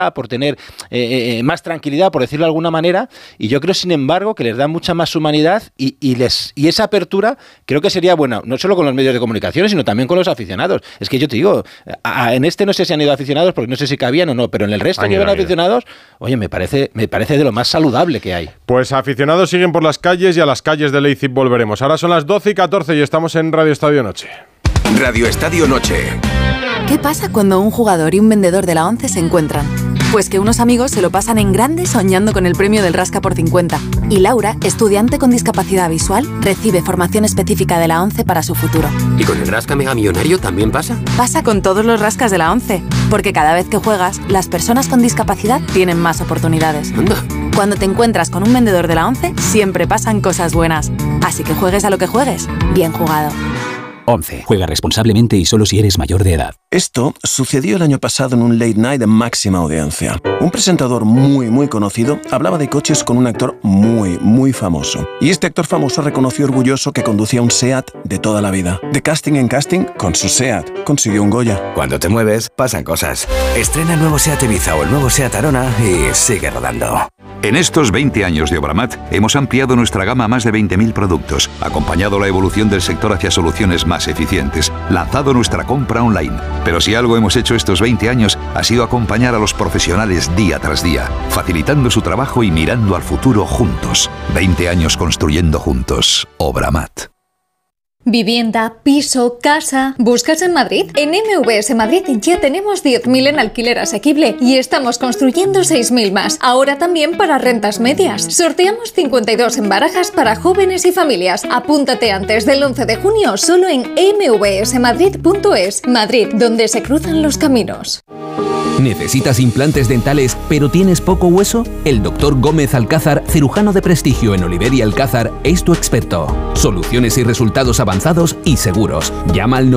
por tener más tranquilidad, por decirlo de alguna manera, y yo creo, sin embargo, que les da mucha más humanidad y esa apertura creo que sería buena, no solo con los medios de comunicación, sino también con los aficionados. Es que yo te digo, en este no sé si han ido aficionados, porque no sé si cabían o no, pero en el resto que iban aficionados, oye, me parece de lo más saludable que hay. Pues aficionados siguen por las calles y a las calles de Leipzig volveremos. Ahora son las 12:14 y estamos en Radio Estadio Noche. Radio Estadio Noche. ¿Qué pasa cuando un jugador y un vendedor de la ONCE se encuentran? Pues que unos amigos se lo pasan en grande soñando con el premio del Rasca por 50. Y Laura, estudiante con discapacidad visual, recibe formación específica de la ONCE para su futuro. ¿Y con el Rasca Mega Millonario también pasa? Pasa con todos los rascas de la ONCE, porque cada vez que juegas, las personas con discapacidad tienen más oportunidades. Anda. Cuando te encuentras con un vendedor de la ONCE, siempre pasan cosas buenas. Así que juegues a lo que juegues, bien jugado. 11. Juega responsablemente y solo si eres mayor de edad. Esto sucedió el año pasado en un late night de máxima audiencia. Un presentador muy conocido hablaba de coches con un actor muy famoso. Y este actor famoso reconoció orgulloso que conducía un SEAT de toda la vida. De casting en casting, con su SEAT consiguió un Goya. Cuando te mueves, pasan cosas. Estrena el nuevo SEAT Ibiza o el nuevo SEAT Arona y sigue rodando. En estos 20 años de Obramat hemos ampliado nuestra gama a más de 20.000 productos, acompañado la evolución del sector hacia soluciones más eficientes, lanzado nuestra compra online. Pero si algo hemos hecho estos 20 años ha sido acompañar a los profesionales día tras día, facilitando su trabajo y mirando al futuro juntos. 20 años construyendo juntos. Obramat. Vivienda, piso, casa... ¿Buscas en Madrid? En MVS Madrid ya tenemos 10.000 en alquiler asequible y estamos construyendo 6.000 más. Ahora también para rentas medias. Sorteamos 52 en barajas para jóvenes y familias. Apúntate antes del 11 de junio solo en mvsmadrid.es. Madrid, donde se cruzan los caminos. ¿Necesitas implantes dentales pero tienes poco hueso? El Dr. Gómez Alcázar, cirujano de prestigio en Oliver y Alcázar, es tu experto. Soluciones y resultados avanzados y seguros. Llama al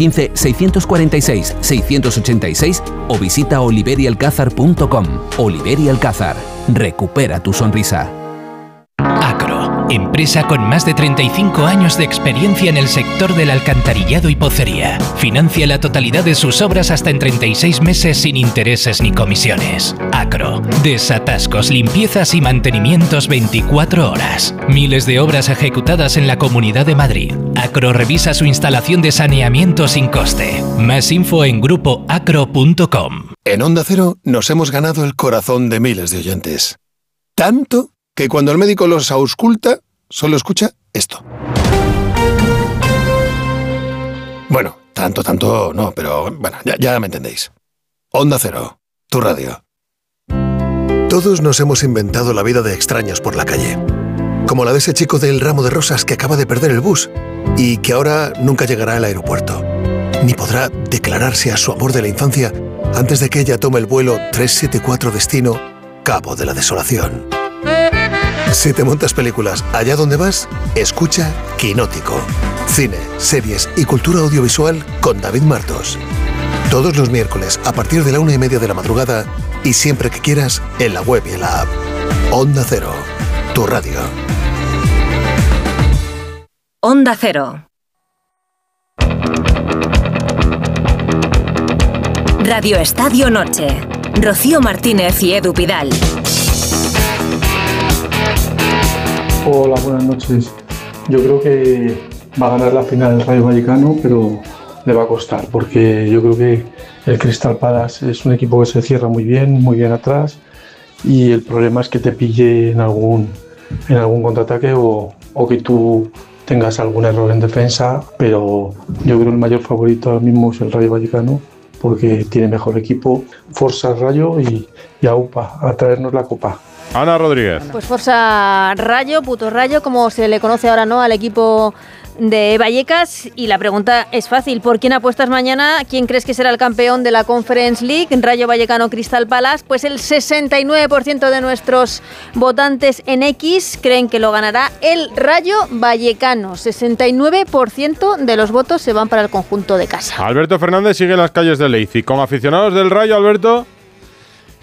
915-646-686 o visita oliverialcázar.com. Oliver y Alcázar. Recupera tu sonrisa. Acro, empresa con más de 35 años de experiencia en el sector del alcantarillado y pocería. Financia la totalidad de sus obras hasta en 36 meses sin intereses ni comisiones. Acro, desatascos, limpiezas y mantenimientos 24 horas. Miles de obras ejecutadas en la Comunidad de Madrid. Acro revisa su instalación de saneamiento sin coste. Más info en grupoacro.com. En Onda Cero nos hemos ganado el corazón de miles de oyentes. Tanto que cuando el médico los ausculta, solo escucha esto. Bueno, tanto no, pero bueno, ya me entendéis. Onda Cero, tu radio. Todos nos hemos inventado la vida de extraños por la calle. Como la de ese chico del ramo de rosas que acaba de perder el bus y que ahora nunca llegará al aeropuerto. Ni podrá declararse a su amor de la infancia antes de que ella tome el vuelo 374 destino Cabo de la Desolación. Si te montas películas allá donde vas, escucha Quinótico. Cine, series y cultura audiovisual con David Martos. Todos los miércoles a partir de la 1:30 de la madrugada y siempre que quieras en la web y en la app. Onda Cero, tu radio. Onda Cero. Radio Estadio Noche. Rocío Martínez y Edu Pidal. Hola, buenas noches. Yo creo que va a ganar la final el Rayo Vallecano, pero le va a costar, porque yo creo que el Crystal Palace es un equipo que se cierra muy bien atrás, y el problema es que te pille en algún contraataque o que tú tengas algún error en defensa, pero yo creo que el mayor favorito ahora mismo es el Rayo Vallecano, porque tiene mejor equipo. Forza Rayo y aupa, a traernos la copa. Ana Rodríguez. Pues Forza Rayo, puto Rayo, como se le conoce ahora, ¿no?, al equipo de Vallecas. Y la pregunta es fácil: ¿por quién apuestas mañana? ¿Quién crees que será el campeón de la Conference League? Rayo Vallecano, Crystal Palace. Pues el 69% de nuestros votantes en X creen que lo ganará el Rayo Vallecano. 69% de los votos se van para el conjunto de casa. Alberto Fernández sigue en las calles de Leipzig. ¿Con aficionados del Rayo, Alberto?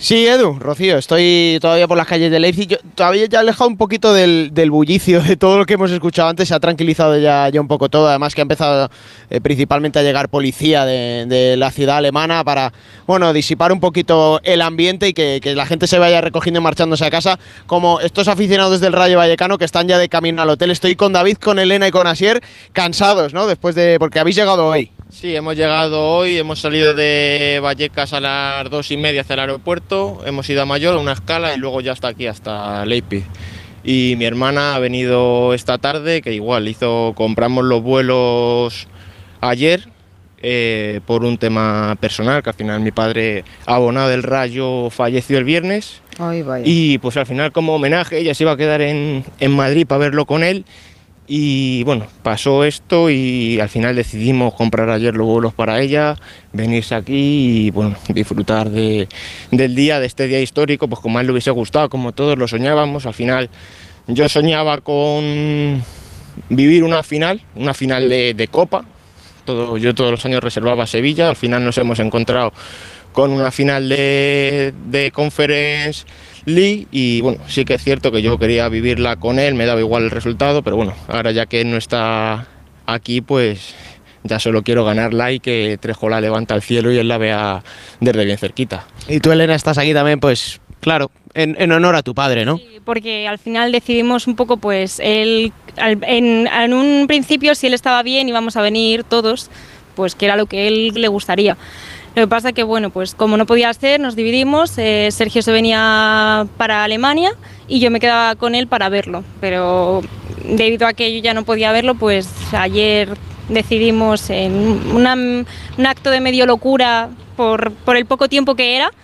Sí, Edu, Rocío, estoy todavía por las calles de Leipzig. Yo todavía ya he alejado un poquito del bullicio de todo lo que hemos escuchado antes. Se ha tranquilizado ya un poco todo. Además que ha empezado principalmente a llegar policía de la ciudad alemana para, bueno, disipar un poquito el ambiente y que la gente se vaya recogiendo y marchándose a casa. Como estos aficionados del Rayo Vallecano que están ya de camino al hotel. Estoy con David, con Elena y con Asier, cansados, ¿no? Porque habéis llegado hoy. Sí, hemos llegado hoy, hemos salido de Vallecas a las 2:30 hacia el aeropuerto, hemos ido a Mayor, a una escala y luego ya hasta aquí, hasta Leipzig. Y mi hermana ha venido esta tarde, que igual compramos los vuelos ayer por un tema personal, que al final mi padre, abonado del Rayo, falleció el viernes. Ay, vaya. Y pues al final, como homenaje, ella se iba a quedar en Madrid para verlo con él. Y bueno, pasó esto y al final decidimos comprar ayer los vuelos para ella, venirse aquí y bueno, disfrutar del día, de este día histórico, pues como a él le hubiese gustado, como todos lo soñábamos. Al final yo soñaba con vivir una final de Copa. Yo todos los años reservaba Sevilla, al final nos hemos encontrado con una final de Conference League y bueno, sí que es cierto que yo quería vivirla con él, me daba igual el resultado, pero bueno, ahora ya que él no está aquí, pues ya solo quiero ganarla y que Trejo la levanta al cielo y él la vea desde bien cerquita. Y tú, Elena, estás aquí también, pues claro, en honor a tu padre, ¿no? Sí, porque al final decidimos un poco, pues en un principio, si él estaba bien, íbamos a venir todos, pues que era lo que él le gustaría. Lo que pasa que, bueno, pues como no podía ser, nos dividimos, Sergio se venía para Alemania y yo me quedaba con él para verlo, pero debido a que yo ya no podía verlo, pues ayer decidimos en un acto de medio locura por el poco tiempo que era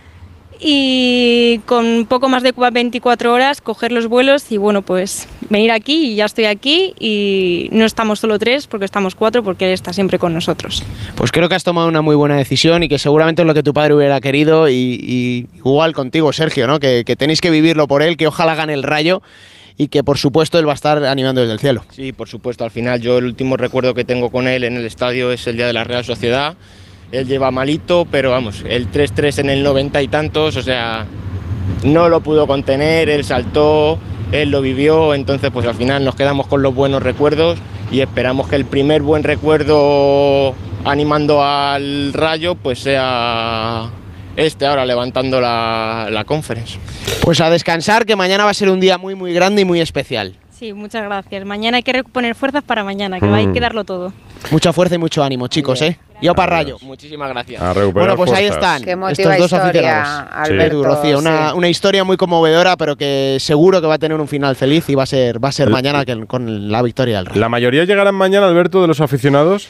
y con poco más de 24 horas coger los vuelos y bueno, pues venir aquí y ya estoy aquí y no estamos solo 3 porque estamos 4 porque él está siempre con nosotros. Pues creo que has tomado una muy buena decisión y que seguramente es lo que tu padre hubiera querido y igual contigo, Sergio, ¿no? Que tenéis que vivirlo por él, que ojalá gane el Rayo y que por supuesto él va a estar animando desde el cielo. Sí, por supuesto, al final yo el último recuerdo que tengo con él en el estadio es el día de la Real Sociedad. Él lleva malito, pero vamos, el 3-3 en el 90 y tantos, o sea, no lo pudo contener, él saltó, él lo vivió, entonces pues al final nos quedamos con los buenos recuerdos y esperamos que el primer buen recuerdo animando al Rayo pues sea ahora levantando la Conference. Pues a descansar, que mañana va a ser un día muy muy grande y muy especial. Sí, muchas gracias. Mañana hay que reponer fuerzas para mañana, que hay que darlo todo. Mucha fuerza y mucho ánimo, chicos, ¿eh? Yo para Rayo. Muchísimas gracias. Bueno, pues ahí están estos dos aficionados. Alberto, Rocío, una historia muy conmovedora, pero que seguro que va a tener un final feliz y va a ser mañana con la victoria del Rayo. ¿La mayoría llegarán mañana, Alberto, de los aficionados?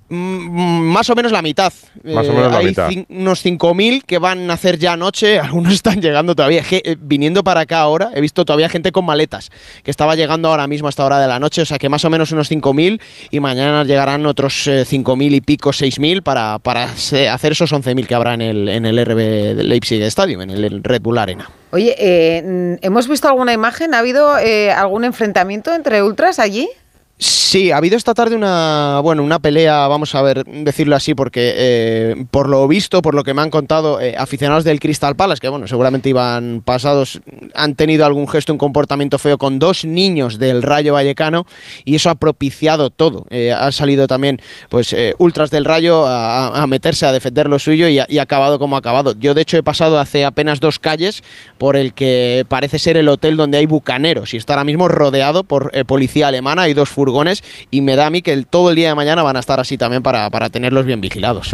Más o menos la mitad. Más o menos la mitad. Unos 5.000 que van a hacer ya anoche, algunos están llegando todavía. Viniendo para acá ahora, he visto todavía gente con maletas, que estaba llegando ahora mismo a esta hora de la noche, o sea que más o menos unos 5.000 y mañana llegarán otros 5.000 y pico, 6.000 para hacer esos 11.000 que habrá en el RB Leipzig Stadium, en el Red Bull Arena. Oye, ¿hemos visto alguna imagen? ¿Ha habido algún enfrentamiento entre ultras allí? Sí, ha habido esta tarde una pelea, vamos a ver, decirlo así, porque por lo visto, por lo que me han contado aficionados del Crystal Palace, que bueno, seguramente iban pasados, han tenido algún gesto, un comportamiento feo con 2 niños del Rayo Vallecano y eso ha propiciado todo. Han salido también pues ultras del Rayo a meterse a defender lo suyo y ha acabado como ha acabado. Yo de hecho he pasado hace apenas 2 calles por el que parece ser el hotel donde hay bucaneros y está ahora mismo rodeado por policía alemana, hay 2 furgones y me da a mí que todo el día de mañana van a estar así también para tenerlos bien vigilados.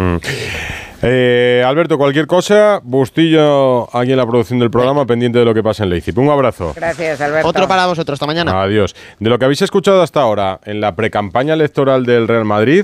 Alberto, cualquier cosa, Bustillo aquí en la producción del programa, pendiente de lo que pasa en Leipzig. Un abrazo. Gracias, Alberto. Otro para vosotros, hasta mañana. Adiós. De lo que habéis escuchado hasta ahora en la precampaña electoral del Real Madrid,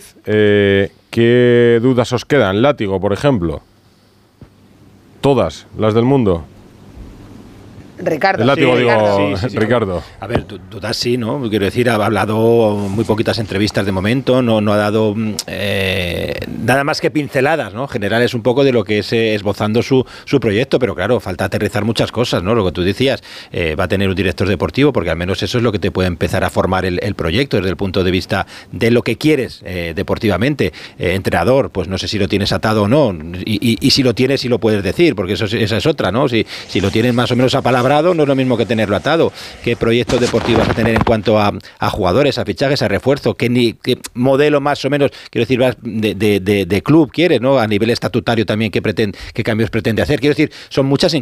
¿qué dudas os quedan? Látigo, por ejemplo. Todas las del mundo. Ricardo. El látigo, Sí. Ricardo. A ver, dudas sí, ¿no? Quiero decir, ha hablado muy poquitas entrevistas de momento, no ha dado nada más que pinceladas, ¿no? Generales un poco de lo que es esbozando su proyecto, pero claro, falta aterrizar muchas cosas, ¿no? Lo que tú decías, va a tener un director deportivo, porque al menos eso es lo que te puede empezar a formar el proyecto desde el punto de vista de lo que quieres deportivamente. Entrenador, pues no sé si lo tienes atado o no, y si lo tienes, si lo puedes decir, porque esa es otra, ¿no? Si lo tienes más o menos apalabrado, no es lo mismo que tenerlo atado. ¿Qué proyectos deportivos vas a tener en cuanto a jugadores, a fichajes, a refuerzo? ¿Qué modelo más o menos, quiero decir, de club quieres, ¿no? A nivel estatutario también, ¿qué cambios pretende hacer? Quiero decir, son muchas